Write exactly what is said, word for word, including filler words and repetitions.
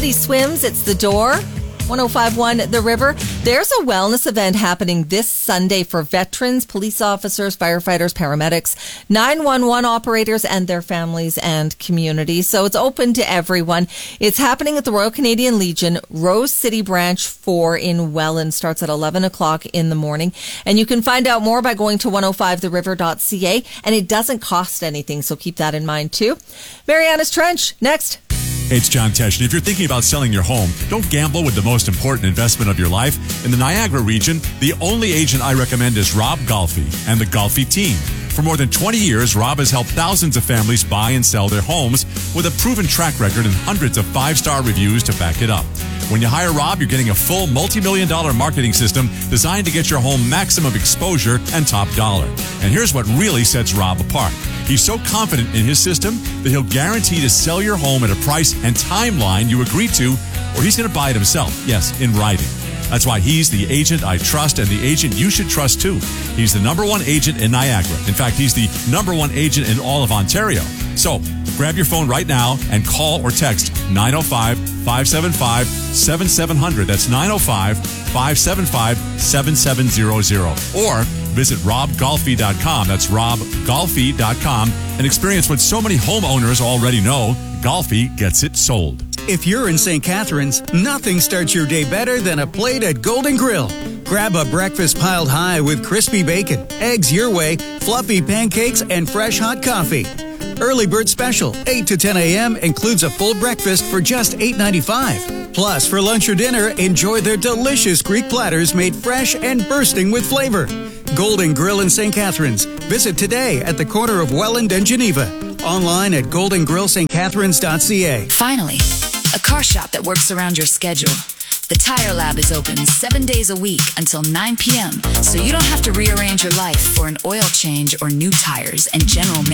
Muddy Swims, it's The Door. one oh five point one The River. There's a wellness event happening this Sunday for veterans, police officers, firefighters, paramedics, nine one one operators, and their families and communities. So it's open to everyone. It's happening at the Royal Canadian Legion, Rose City Branch four in Welland. Starts at eleven o'clock in the morning. And you can find out more by going to one oh five the river dot c a. And it doesn't cost anything, so keep that in mind too. Mariana's Trench, next. Hey, it's John Tesh, and if you're thinking about selling your home, don't gamble with the most important investment of your life. In the Niagara region, the only agent I recommend is Rob Golfi and the Golfi team. For more than twenty years, Rob has helped thousands of families buy and sell their homes with a proven track record and hundreds of five-star reviews to back it up. When you hire Rob, you're getting a full multi-million dollar marketing system designed to get your home maximum exposure and top dollar. And here's what really sets Rob apart. He's so confident in his system that he'll guarantee to sell your home at a price and timeline you agree to, or he's going to buy it himself. Yes, in writing. That's why he's the agent I trust and the agent you should trust too. He's the number one agent in Niagara. In fact, he's the number one agent in all of Ontario. So grab your phone right now and call or text nine oh five, five seven five, seven seven zero zero. That's nine oh five, five seven five, seven seven zero zero. Or visit rob golfi dot com. That's rob golfi dot com and experience what so many homeowners already know. Golfi gets it sold. If you're in Saint Catharines, nothing starts your day better than a plate at Golden Grill. Grab a breakfast piled high with crispy bacon, eggs your way, fluffy pancakes, and fresh hot coffee. Early bird special, eight to ten a.m. includes a full breakfast for just eight ninety-five. Plus, for lunch or dinner, enjoy their delicious Greek platters made fresh and bursting with flavor. Golden Grill in Saint Catharines. Visit today at the corner of Welland and Geneva. Online at golden grill st catharines dot c a. Finally, a car shop that works around your schedule. The Tire Lab is open seven days a week until nine p.m., so you don't have to rearrange your life for an oil change or new tires and general maintenance.